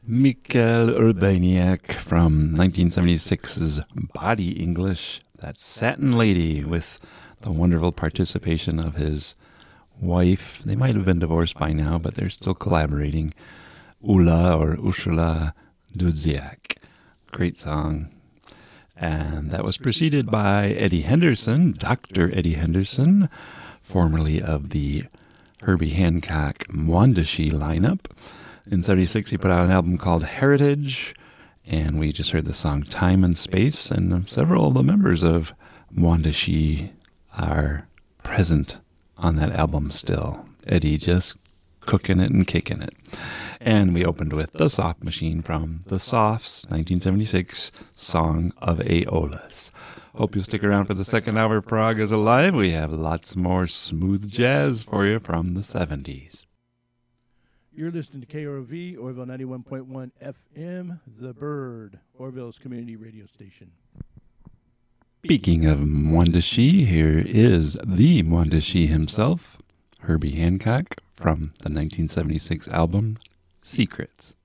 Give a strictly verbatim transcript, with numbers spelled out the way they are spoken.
Michael Urbaniak from nineteen seventy-six's Body English, that's Satin Lady, with the wonderful participation of his wife. They might have been divorced by now, but they're still collaborating. Ula or Ursula Dudziak. Great song. And that was preceded by Eddie Henderson, Doctor Eddie Henderson, formerly of the Herbie Hancock Mwandishi lineup. In seventy-six, he put out an album called Heritage, and we just heard the song Time and Space, and several of the members of Mwandishi are present on that album still. Eddie just cooking it and kicking it. And we opened with The Soft Machine from The Softs, nineteen seventy-six, Song of Aeolus. Hope you'll stick around for the second hour of Prague is Alive. We have lots more smooth jazz for you from the seventies. You're listening to K R O V, Orville ninety-one point one F M, The Bird, Orville's community radio station. Speaking of Mwandishi, here is the Mwandishi himself, Herbie Hancock, from the nineteen seventy-six album Secrets.